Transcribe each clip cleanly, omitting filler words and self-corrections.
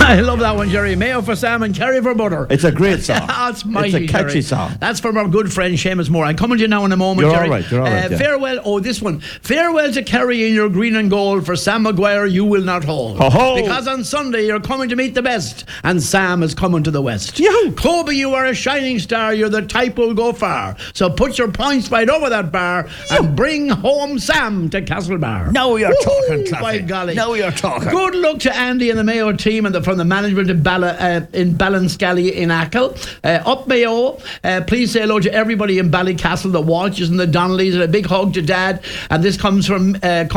I love that one, Jerry. Mayo for Sam and Kerry for butter. It's a great song. It's mighty, it's a catchy Jerry. song. That's from our good friend Seamus Moore. I'm coming to you now in a moment, You're Jerry. all right, you're all right, yeah. Farewell. This one. Farewell to Kerry in your green and gold. For Sam Maguire you will not hold. Ho-ho. Because on Sunday you're coming to meet the best, and Sam is coming to the west. Yahoo. Kobe, you are a shining star. You're the type who'll go far. So put your points right over that bar and bring home Sam to Castlebar. Now you're talking, Claffy. By golly. Now you're talking. Good luck to Andy and the Mayo team and from the management in Ballinscally in Achill. Up Mayo, please say hello to everybody in Ballycastle, the Walshes and the Donnellys, and a big hug to Dad. And this comes from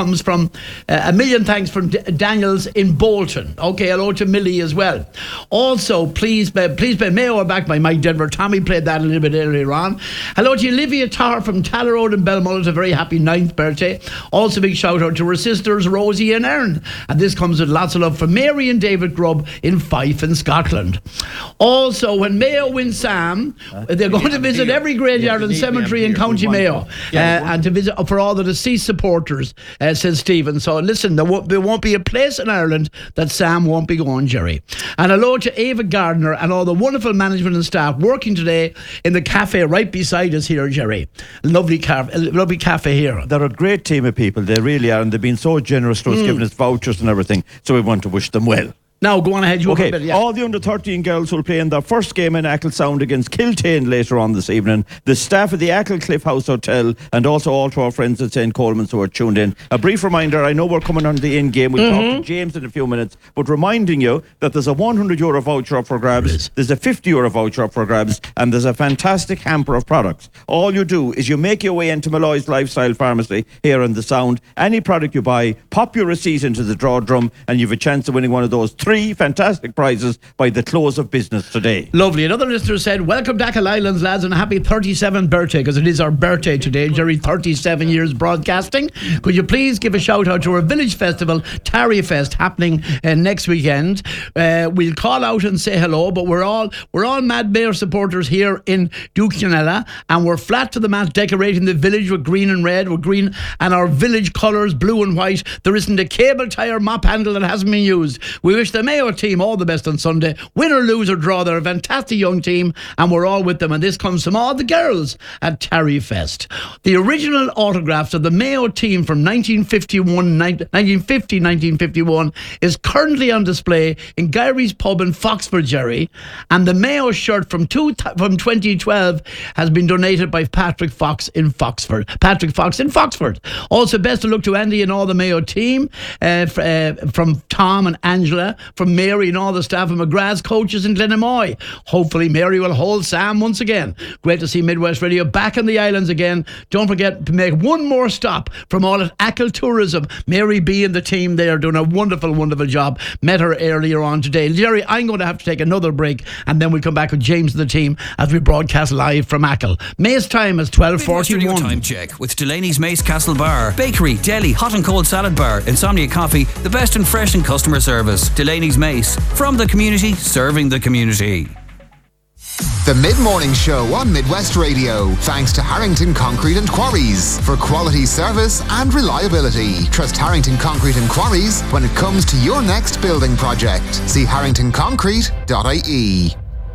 a million thanks from Daniels in Bolton. Okay, hello to Millie as well. Also, please be Mayo are back by Mike Denver. Tommy played that a little bit earlier on. Hello to Olivia Tarr from Taller Road in Belmullet, a very happy 9th birthday. Also, big shout out to her sisters Rosie and Erin. And this comes with lots of love from Mary and David Grubb in Fife in Scotland. Also, when Mayo wins Sam, they're going to visit every graveyard and cemetery in County Mayo and to visit for all the deceased supporters, says Stephen. So listen, there won't be a place in Ireland that Sam won't be going, Jerry. And hello to Ava Gardner and all the wonderful management and staff working today in the cafe right beside us here, Jerry. Lovely cafe here. They're a great team of people, they really are, and they've been so generous to us, giving us vouchers and everything, so we want to wish them well. Now, go on ahead. All the under-13 girls will play in their first game in Achill Sound against Kiltane later on this evening. The staff of the Achill Cliff House Hotel, and also all to our friends at St. Coleman's who are tuned in. A brief reminder, I know we're coming on the end game. We'll talk to James in a few minutes, but reminding you that there's a €100 voucher up for grabs, there's a €50 voucher up for grabs, and there's a fantastic hamper of products. All you do is you make your way into Malloy's Lifestyle Pharmacy here in the Sound. Any product you buy, pop your receipt into the draw drum, and you've a chance of winning one of those 3 fantastic prizes by the close of business today. Lovely. Another listener said, welcome to Achill Islands, lads, and a happy 37th birthday, because it is our birthday today, Jerry. 37 years broadcasting. Could you please give a shout out to our village festival, Tarry Fest, happening next weekend. We'll call out and say hello, but we're all Mad Mayor supporters here in Dukeyanella, and we're flat to the mat decorating the village with green and red, with green and our village colours, blue and white. There isn't a cable tire mop handle that hasn't been used. We wish the Mayo team all the best on Sunday. Win or lose or draw, they're a fantastic young team, and we're all with them. And this comes from all the girls at Tarry Fest. The original autographs of the Mayo team from 1951 is currently on display in Gyrie's Pub in Foxford, Jerry. And the Mayo shirt from 2012 has been donated by Patrick Fox in Foxford. Also, best of luck to Andy and all the Mayo team, from Tom and Angela, from Mary and all the staff of McGrath's coaches in Glenamoy. Hopefully Mary will hold Sam once again. Great to see Midwest Radio back in the islands again. Don't forget to make one more stop from all at Achill Tourism. Mary B and the team, they are doing a wonderful job. Met her earlier on today. Jerry, I'm going to have to take another break, and then we'll come back with James and the team as we broadcast live from Achill. May's time is 12:41. Time check with Delaney's Mace Castle Bar, bakery, deli, hot and cold salad bar, Insomnia Coffee, the best in fresh and customer service. Delaney's Mace, from the community, serving the community. The Mid-Morning Show on Midwest Radio, thanks to Harrington Concrete and Quarries for quality service and reliability. Trust Harrington Concrete and Quarries when it comes to your next building project. See harringtonconcrete.ie.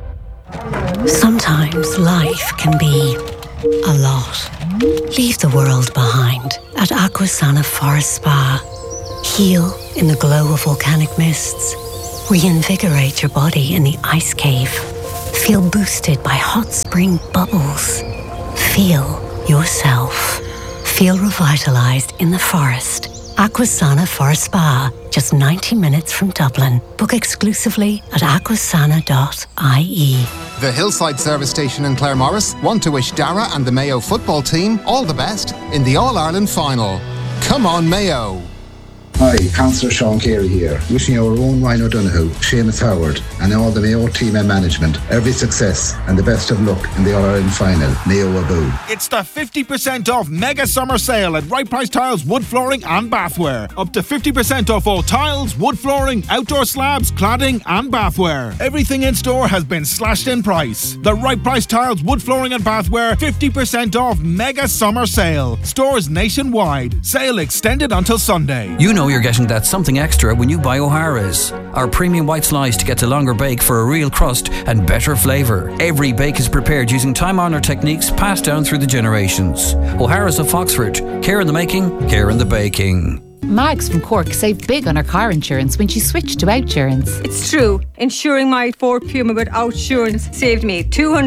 Sometimes life can be a lot. Leave the world behind at Aquasana Forest Spa. Heal in the glow of volcanic mists. Reinvigorate your body in the ice cave. Feel boosted by hot spring bubbles. Feel yourself. Feel revitalized in the forest. Aquasana Forest Spa, just 90 minutes from Dublin. Book exclusively at aquasana.ie. The Hillside Service Station in Claremorris want to wish Dara and the Mayo football team all the best in the All-Ireland final. Come on, Mayo! Hi, Councillor Sean Carey here, wishing our own Ryan O'Donoghue, Seamus Howard and all the Mayo team and management every success and the best of luck in the All-Ireland final. Mayo Aboo. It's the 50% off mega summer sale at Right Price Tiles, Wood Flooring and Bathware. Up to 50% off all tiles, wood flooring, outdoor slabs, cladding and bathware. Everything in store has been slashed in price. The Right Price Tiles, Wood Flooring and Bathware 50% off mega summer sale. Stores nationwide. Sale extended until Sunday. You know know you're getting that something extra when you buy O'Hara's. Our premium white slice gets a longer bake for a real crust and better flavour. Every bake is prepared using time-honoured techniques passed down through the generations. O'Hara's of Foxford. Care in the making, care in the baking. Mags from Cork saved big on her car insurance when she switched to Outsurance. It's true. Insuring my Ford Puma with Outsurance saved me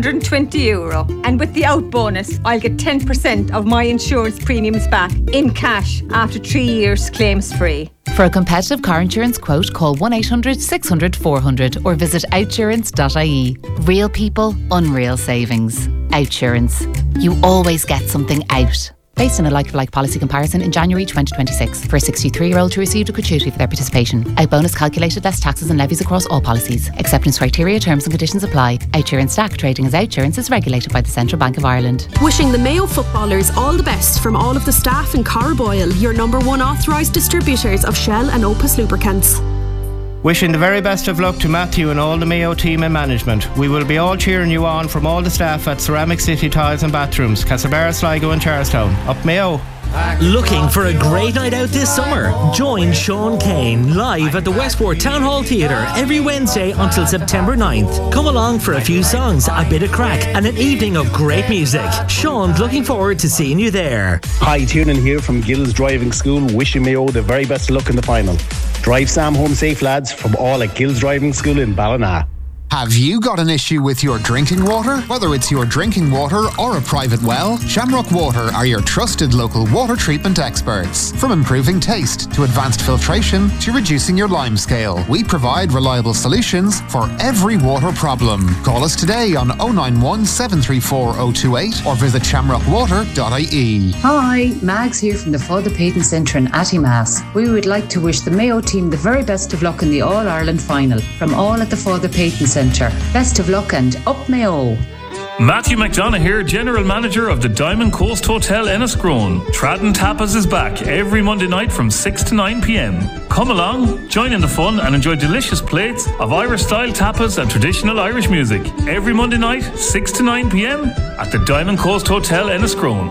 €220. And with the Out bonus, I'll get 10% of my insurance premiums back in cash after 3 years claims free. For a competitive car insurance quote, call 1-800-600-400 or visit outsurance.ie. Real people, unreal savings. Outsurance. You always get something out. Based on a like-for-like policy comparison in January 2026 for a 63-year-old who received a gratuity for their participation. Out bonus calculated less taxes and levies across all policies. Acceptance criteria, terms and conditions apply. Outsurance Stack trading as Outsurance is regulated by the Central Bank of Ireland. Wishing the Mayo footballers all the best from all of the staff in Carboyle, your #1 authorised distributors of Shell and Opus lubricants. Wishing the very best of luck to Matthew and all the Mayo team and management. We will be all cheering you on from all the staff at Ceramic City Tiles and Bathrooms, Castlebar, Sligo and Charlestown. Up Mayo! Looking for a great night out this summer? Join Sean Kane live at the Westport Town Hall Theatre every Wednesday until September 9th. Come along for a few songs, a bit of crack and an evening of great music. Sean's looking forward to seeing you there. Hi, Tiernan here from Gills Driving School, wishing Mayo the very best luck in the final. Drive Sam home safe, lads, from all at Gills Driving School in Ballina. Have you got an issue with your drinking water? Whether it's your drinking water or a private well, Shamrock Water are your trusted local water treatment experts. From improving taste to advanced filtration to reducing your lime scale, we provide reliable solutions for every water problem. Call us today on 091 734 028 or visit shamrockwater.ie. Hi, Mags here from the Father Peyton Centre in Attimass. We would like to wish the Mayo team the very best of luck in the All-Ireland final from all at the Father Peyton Centre. Best of luck and up Mayo. Matthew McDonough here, General Manager of the Diamond Coast Hotel Enniscrone. Tradden Tapas is back every Monday night from 6 to 9 p.m. Come along, join in the fun and enjoy delicious plates of Irish-style tapas and traditional Irish music. Every Monday night, 6 to 9 p.m. at the Diamond Coast Hotel Enniscrone.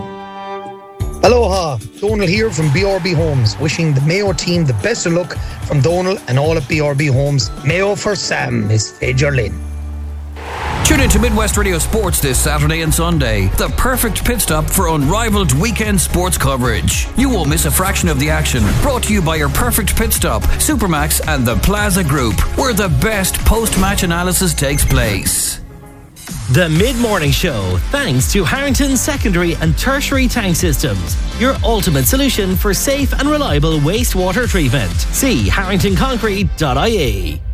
Aloha, Donal here from BRB Homes, wishing the Mayo team the best of luck from Donal and all at BRB Homes. Mayo for Sam is Fager Lynn. Tune in to Midwest Radio Sports this Saturday and Sunday. The perfect pit stop for unrivaled weekend sports coverage. You won't miss a fraction of the action. Brought to you by your perfect pit stop, Supermax and the Plaza Group, where the best post-match analysis takes place. The Mid-Morning Show, thanks to Harrington Secondary and Tertiary Tank Systems, your ultimate solution for safe and reliable wastewater treatment. See harringtonconcrete.ie.